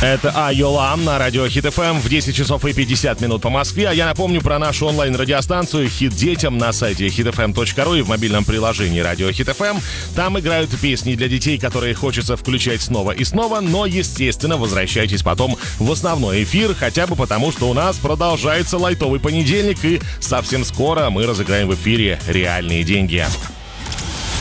Это Айолан на радио Хит ФМ в 10 часов и 50 минут по Москве. А я напомню про нашу онлайн-радиостанцию Хит Детям на сайте hitfm.ru и в мобильном приложении радио Хит ФМ. Там играют песни для детей, которые хочется включать снова и снова, но, естественно, возвращайтесь потом в основной эфир, хотя бы потому, что у нас продолжается лайтовый понедельник, и совсем скоро мы разыграем в эфире реальные деньги.